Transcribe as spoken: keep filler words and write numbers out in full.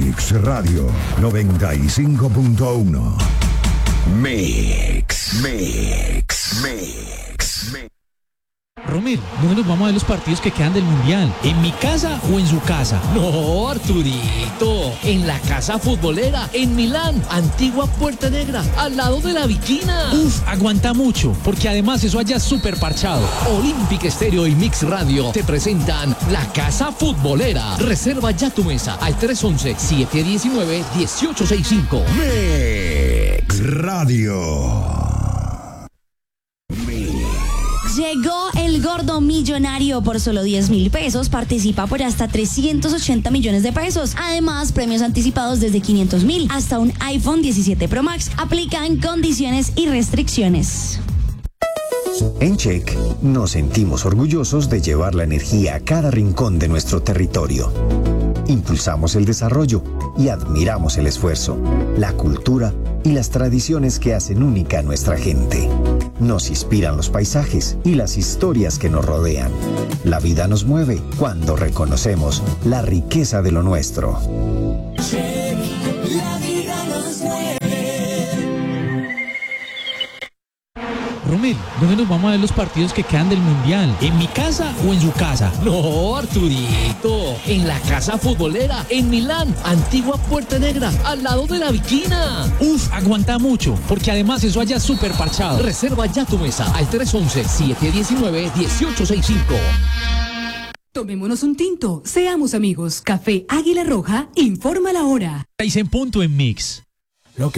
Mix Radio noventa y cinco punto uno. Mix, Mix, Mix, Mix. Romero, ¿dónde nos vamos a ver los partidos que quedan del Mundial? ¿En mi casa o en su casa? No, Arturito, en la casa futbolera, en Milán, antigua Puerta Negra, al lado de la Viquina. Uf, aguanta mucho, porque además eso allá es súper parchado. Olímpica Estéreo y Mix Radio te presentan la casa futbolera. Reserva ya tu mesa al tres once, siete diecinueve, dieciocho sesenta y cinco. Mix Radio. Llegó el gordo millonario. Por solo diez mil pesos participa por hasta trescientos ochenta millones de pesos. Además, premios anticipados desde quinientos mil hasta un iPhone diecisiete Pro Max. Aplican condiciones y restricciones. En Check nos sentimos orgullosos de llevar la energía a cada rincón de nuestro territorio. Impulsamos el desarrollo y admiramos el esfuerzo, la cultura y las tradiciones que hacen única a nuestra gente. Nos inspiran los paisajes y las historias que nos rodean. La vida nos mueve cuando reconocemos la riqueza de lo nuestro. Check, la vida nos mueve. Romero, ¿dónde nos vamos a ver los partidos que quedan del Mundial? ¿En mi casa o en su casa? No, Arturito, en la casa futbolera, en Milán, antigua Puerta Negra, al lado de la Viquina. Uf, aguanta mucho, porque además eso allá es súper parchado. Reserva ya tu mesa al tres once, siete diecinueve, dieciocho sesenta y cinco. Tomémonos un tinto, seamos amigos. Café Águila Roja, informa la hora. Seis en punto en Mix.